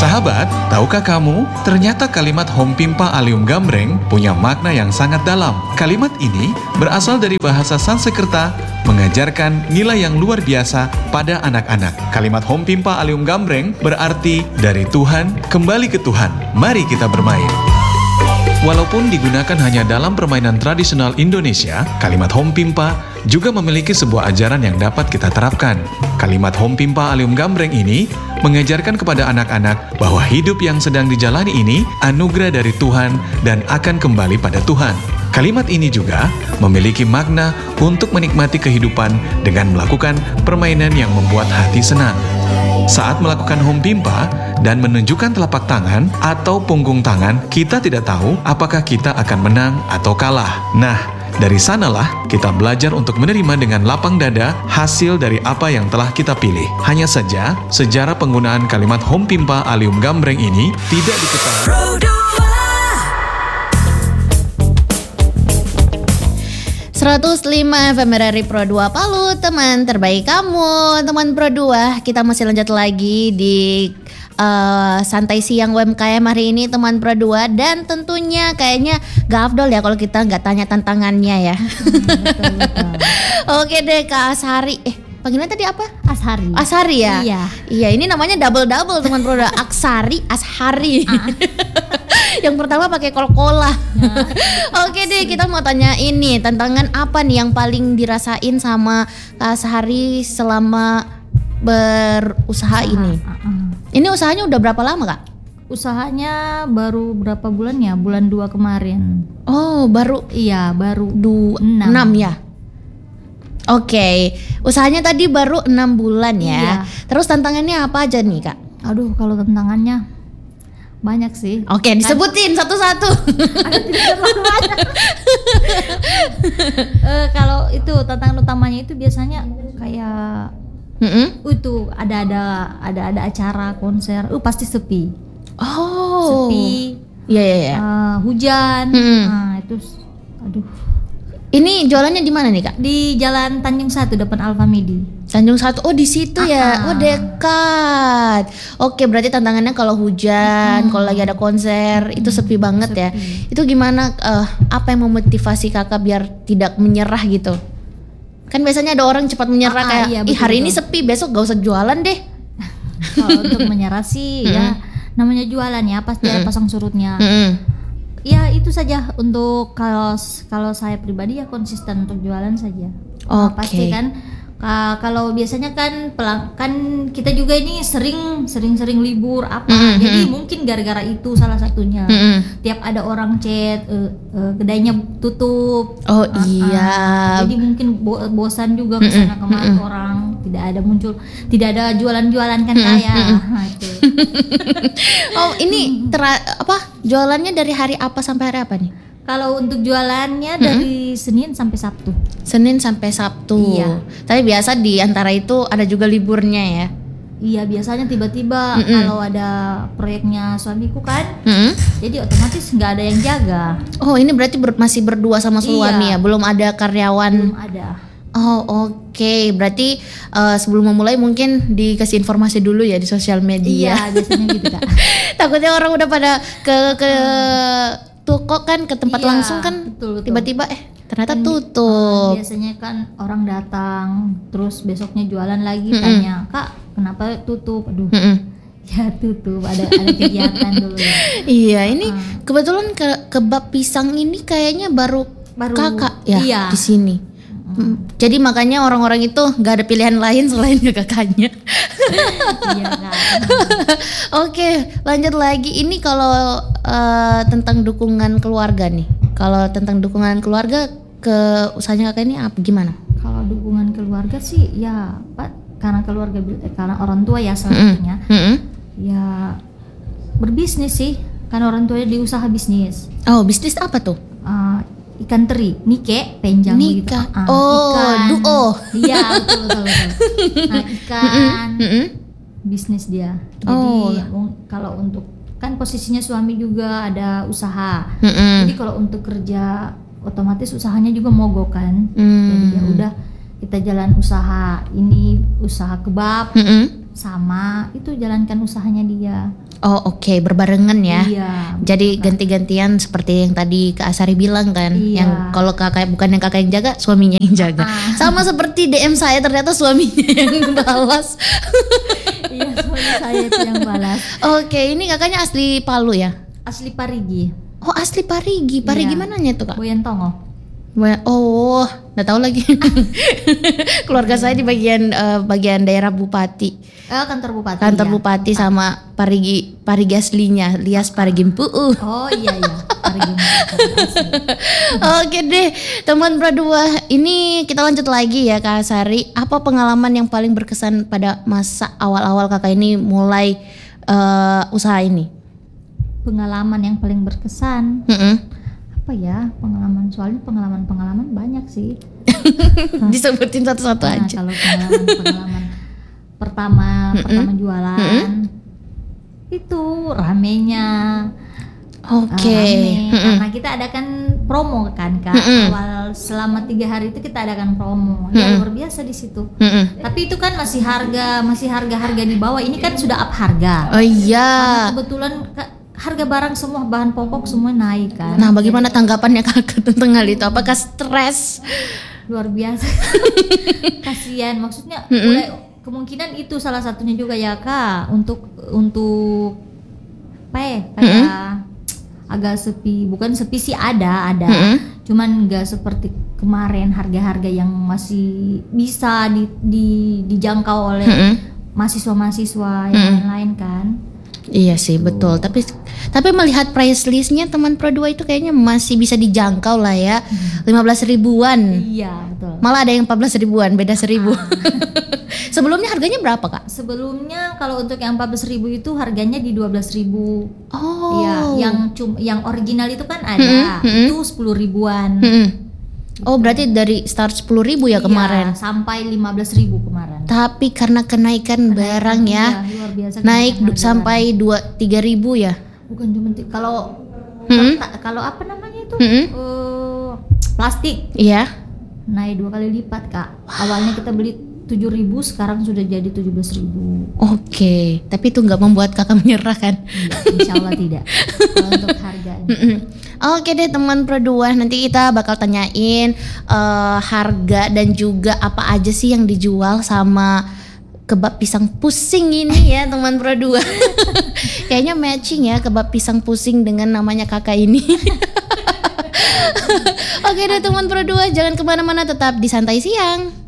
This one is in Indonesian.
Sahabat, tahukah kamu, ternyata kalimat Hompimpa Alium Gambreng punya makna yang sangat dalam. Kalimat ini berasal dari bahasa Sanskerta, mengajarkan nilai yang luar biasa pada anak-anak. Kalimat Hompimpa Alium Gambreng berarti dari Tuhan kembali ke Tuhan. Mari kita bermain. Walaupun digunakan hanya dalam permainan tradisional Indonesia, kalimat Hompimpa juga memiliki sebuah ajaran yang dapat kita terapkan. Kalimat Hompimpa Alium Gambreng ini mengajarkan kepada anak-anak bahwa hidup yang sedang dijalani ini anugerah dari Tuhan dan akan kembali pada Tuhan. Kalimat ini juga memiliki makna untuk menikmati kehidupan dengan melakukan permainan yang membuat hati senang. Saat melakukan Hompimpa dan menunjukkan telapak tangan atau punggung tangan, kita tidak tahu apakah kita akan menang atau kalah. Nah, dari sanalah kita belajar untuk menerima dengan lapang dada hasil dari apa yang telah kita pilih. Hanya saja, sejarah penggunaan kalimat Hompimpa Alium Gambreng ini tidak diketahui. 105 FM RRI Pro 2 Palu, teman terbaik kamu. Teman Pro 2, kita masih lanjut lagi di santai siang UMKM hari ini, teman Pro 2. Dan tentunya kayaknya gak afdol ya kalau kita gak tanya tantangannya ya. Betul. Oke deh Kak Ashari. Panggilannya tadi apa? Ashari. Ashari ya? Iya. Iya, ini namanya double teman Pro 2. Aksari, Ashari. Yang pertama pakai kol-kola. Oke deh, kita mau tanya ini, tantangan apa nih yang paling dirasain sama Kak Ashari selama berusaha ini? Ini usahanya udah berapa lama Kak? Usahanya baru berapa bulan ya? Bulan 2 kemarin. Oh, baru? Iya, baru 6 ya? Oke, usahanya tadi baru 6 bulan ya. Iya. Terus tantangannya apa aja nih Kak? Aduh, kalau tantangannya banyak sih. Oke, disebutin satu-satu. Kalau itu tantangan utamanya itu biasanya kayak itu ada acara konser, pasti sepi. Oh. Sepi. Iya. Hujan. Nah, itu aduh. Ini jualannya di mana nih Kak? Di Jalan Tanjung 1 depan Alfamidi. Tanjung 1. Oh, di situ ya. Oh, dekat. Oke, berarti tantangannya kalau hujan, kalau lagi ada konser, itu sepi banget ya. Itu gimana apa yang memotivasi Kakak biar tidak menyerah gitu? Kan biasanya ada orang cepat menyerah kayak, iya, ih hari ini sepi, besok gak usah jualan deh. Kalau untuk menyerah sih ya namanya jualan ya, pasti ada pasang surutnya. Ya itu saja untuk kalau saya pribadi ya konsisten untuk jualan saja. Oke. Pasti kan kalau biasanya kan kita juga ini sering libur apa. Jadi mungkin gara-gara itu salah satunya. Tiap ada orang chat kedainya tutup. Oh iya. Jadi mungkin bosan juga kesana kemari orang, tidak ada jualan-jualan kan kayak. Nah, itu. Oh, ini jualannya dari hari apa sampai hari apa nih? Kalau untuk jualannya dari Senin sampai Sabtu. Senin sampai Sabtu. Iya. Tapi biasa di antara itu ada juga liburnya ya. Iya, biasanya tiba-tiba kalau ada proyeknya suamiku kan. Jadi otomatis nggak ada yang jaga. Oh, ini berarti masih berdua sama suami ya? Belum ada karyawan? Belum ada. Oh, oke. Berarti sebelum memulai mungkin dikasih informasi dulu ya di sosial media. Iya, biasanya gitu Kak. Takutnya orang udah pada ke toko kan, ke tempat langsung kan, betul. tiba-tiba ternyata Kan tutup. biasanya kan orang datang terus besoknya jualan lagi, tanya, "Kak, kenapa tutup?" Aduh. Ya tutup, ada kegiatan dulu ya. Iya, ini kebetulan kebab pisang ini kayaknya baru Kakak ya iya. di sini. Jadi makanya orang-orang itu nggak ada pilihan lain selain ke kakaknya. Iya kan. Oke, lanjut lagi. Ini kalau tentang dukungan keluarga nih. Kalau tentang dukungan keluarga ke usahanya kakak ini apa gimana? Kalau dukungan keluarga sih ya Pak, karena karena orang tua ya salah satunya. Ya berbisnis sih, karena orang tuanya di usaha bisnis. Oh, bisnis apa tuh? Ikan teri, nike, penjang gitu. Oh, duo. Iya, betul. Nah, ikan bisnis dia. Jadi kalau untuk kan posisinya suami juga ada usaha. Jadi kalau untuk kerja otomatis usahanya juga mogok kan. Jadi ya udah kita jalan usaha ini, usaha kebab. sama itu jalankan usahanya dia. Oh oke, berbarengan ya. Iya. Jadi ganti-gantian seperti yang tadi Kak Asari bilang kan, Iya. yang kalau kakak bukan yang kakak yang jaga, suaminya yang jaga. Sama seperti DM saya ternyata suaminya yang balas. Iya, suami saya itu yang balas. Oke, ini kakaknya asli Palu ya? Asli Parigi. Oh asli Parigi, Parigi Iya. mananya tuh Kak? Boyentongo. Oh, nggak tahu lagi. Keluarga saya di bagian daerah Bupati, Kantor bupati. kantor ya. Bupati sama Parigi aslinya, Lias Parigi Pu'u. Oh iya Parigi. Asli. Oke deh, teman berdua. Ini kita lanjut lagi ya Kak Sari. Apa pengalaman yang paling berkesan pada masa awal-awal kakak ini mulai usaha ini? Pengalaman yang paling berkesan. Apa ya pengalaman, soalnya pengalaman banyak sih. Disebutin satu-satu Nah, aja. kalau pengalaman pertama jualan itu ramenya. Oke. Rame. Karena kita adakan promo kan Kak. Awal selama 3 hari itu kita adakan promo. Ya luar biasa di situ. Tapi itu kan masih harga di bawah. Ini kan sudah up harga. Oh iya. Karena kebetulan harga barang semua, bahan pokok semua naik kan. Nah, bagaimana tanggapannya kakak tentang hal itu? Apakah stres? Luar biasa. Kasihan, maksudnya mulai kemungkinan itu salah satunya juga ya Kak, untuk apa ya, kayak agak sepi. Bukan sepi sih, ada cuman nggak seperti kemarin, harga-harga yang masih bisa dijangkau oleh mahasiswa-mahasiswa yang lain-lain kan. Iya sih, betul. Tapi melihat price listnya teman Pro 2 itu kayaknya masih bisa dijangkau lah ya. 15 ribuan. Iya betul. Malah ada yang 14 ribuan, beda 1.000. Sebelumnya harganya berapa Kak? Sebelumnya kalau untuk yang 14.000 itu harganya di 12.000. Oh. Iya, yang original itu kan ada, itu 10 ribuan. Oh, berarti dari start 10.000 ya kemarin. Iya, sampai 15.000 kemarin. Tapi karena kenaikan barang ya, Iya, luar biasa naik kenaikan harga sampai 2-3 ribu ya. bukan cuma kalau apa namanya itu plastik Iya. naik 2 kali lipat Kak. Awalnya kita beli 7.000, sekarang sudah jadi 17.000. Oke, tapi itu nggak membuat kakak menyerah kan? Iya, insya Allah tidak. Kalau untuk harganya. Oke deh teman Pro 2, nanti kita bakal tanyain harga dan juga apa aja sih yang dijual sama kebab pisang pusing ini ya teman Pro 2. Kayaknya matching ya kebab pisang pusing dengan namanya kakak ini. Oke deh teman Pro 2, jangan kemana-mana, tetap di Santai Siang.